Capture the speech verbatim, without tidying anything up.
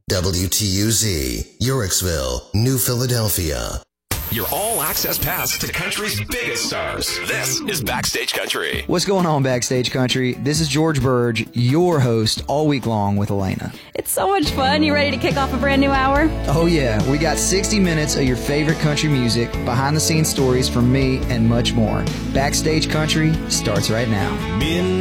W T U Z, Yorksville, New Philadelphia. Your all-access pass to country's biggest stars. This is Backstage Country. What's going on, Backstage Country? This is George Burge, your host all week long with Elena. It's so much fun. You ready to kick off a brand new hour? Oh, yeah. We got sixty minutes of your favorite country music, behind-the-scenes stories from me, and much more. Backstage Country starts right now.